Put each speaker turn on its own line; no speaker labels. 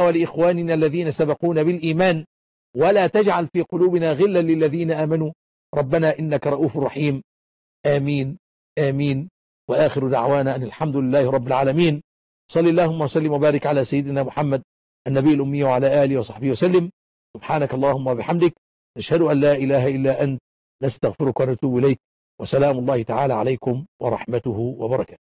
ولإخواننا الذين سبقونا بالإيمان، ولا تجعل في قلوبنا غلا للذين آمنوا ربنا إنك رؤوف رحيم. آمين آمين. وآخر دعوانا أن الحمد لله رب العالمين. صلى اللهم وسلم وبارك على سيدنا محمد النبي الأمي وعلى آله وصحبه وسلم. سبحانك اللهم وبحمدك، نشهد أن لا إله إلا أنت، نستغفرك ونتوب إليك. وسلام الله تعالى عليكم ورحمته وبركاته.